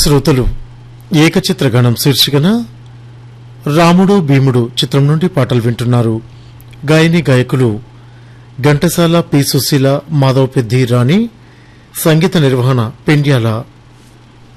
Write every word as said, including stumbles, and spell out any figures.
శ్రోతలు ఏకచిత్ర గణం శీర్షికన రాముడు భీముడు చిత్రం నుండి పాటలు వింటున్నారు. గాయని గాయకులు ఘంటసాల, పి సుశీల, మాధవ పెద్ది, రాణి. సంగీత నిర్వహణ పెండ్యాల